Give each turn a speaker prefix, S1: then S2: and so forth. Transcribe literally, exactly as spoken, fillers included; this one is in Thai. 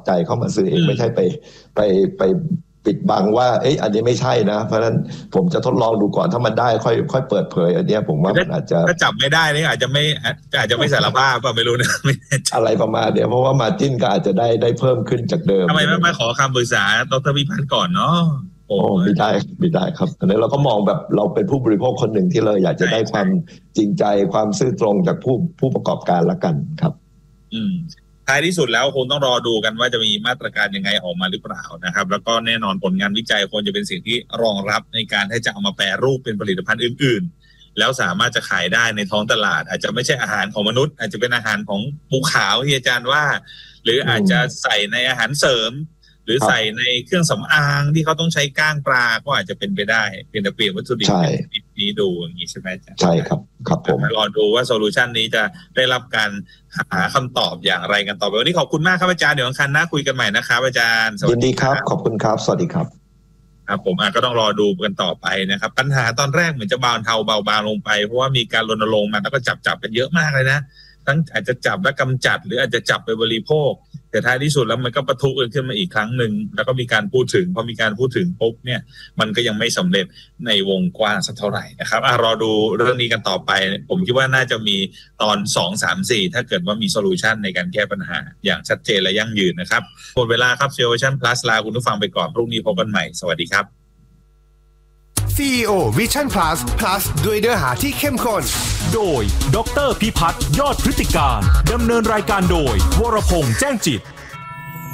S1: ใจเข้ามาซื้อเองไม่ใช่ไปไปไปปิดบังว่าเอ๊ะอันนี้ไม่ใช่นะเพราะฉะนั้นผมจะทดลองดูก่อนถ้ามันได้ค่อยค่อยเปิดเผยอันนี้ผมว่ามันอาจจะ
S2: ถ้าจับไม่ได้นี่อาจจะไม่อาจจะไม่สารภาพป่ะไม่รู้นะ
S1: อะไรประมาณเดี๋ยวเพราะว่ามาจิ้นก็อาจจะได้ได้เพิ่มขึ้นจากเดิม
S2: ทำไมไม่มาขอคำปรึกษาดร.พิพัฒน์ก่อนเนาะ
S1: โอ้ไม่ได้ไม่ได้ครับอันนี้เราก็มองแบบเราเป็นผู้บริโภคคนหนึ่งที่เราอยากจะได้ความจริงใจความซื่อตรงจากผู้ผู้ประกอบการละกันครับ
S2: อืมท้ายที่สุดแล้วคงต้องรอดูกันว่าจะมีมาตรการยังไงออกมาหรือเปล่านะครับแล้วก็แน่นอนผลงานวิจัยควรจะเป็นสิ่งที่รองรับในการที่จะเอามาแปรรูปเป็นผลิตภัณฑ์อื่นๆแล้วสามารถจะขายได้ในท้องตลาดอาจจะไม่ใช่อาหารของมนุษย์อาจจะเป็นอาหารของปูขาวที่อาจารย์ว่าหรืออาจจะใส่ในอาหารเสริมหรือใส่ในเครื่องสำอางที่เขาต้องใช้ก้างปลาก็อาจจะเป็นไปได้เพียงแต่เปลี่ยนวัตถุดิบนี้ดูอย่างนี้ใช่ไหมจ๊ะ
S1: ใช่ครับครับผม
S2: รอดูว่าโซลูชันนี้จะได้รับการหาคำตอบอย่างไรกันต่อไปวันนี้ขอบคุณมากครับอาจารย์เดี๋ยวอังคารหน้าคุยกันใหม่นะครับอาจารย์
S1: ยินดีครับขอบคุณครับสวัสดีครับ
S2: ครับผมอ่ะก็ต้องรอดูกันต่อไปนะครับปัญหาตอนแรกเหมือนจะเบาเทาเบาบางลงไปเพราะว่ามีการรณรงค์มาแล้วก็จับจับกันเยอะมากเลยนะทั้งอาจจะจับและกำจัดหรืออาจจะจับไปบริโภคแต่ท้ายที่สุดแล้วมันก็ปะทุขึ้นมาอีกครั้งหนึ่งแล้วก็มีการพูดถึงพอมีการพูดถึงปุ๊บเนี่ยมันก็ยังไม่สำเร็จในวงกว้างสักเท่าไหร่นะครับอ่ะรอดูเรื่องนี้กันต่อไปผมคิดว่าน่าจะมีตอนสอง สาม สี่ถ้าเกิดว่ามีโซลูชันในการแก้ปัญหาอย่างชัดเจนและยั่งยืนนะครับหมดเวลาครับ ซี อี โอ Vision Plus ลาคุณผู้ฟังไปก่อนพรุ่งนี้พบกันใหม่สวัสดีครับ
S3: ซี อี โอ Vision Plus Plus ด้วยเนื้อหาที่เข้มข้น
S4: โดยดร.พิพัฒน์ยอดพฤติการดำเนินรายการโดยวรพงษ์แจ้งจิต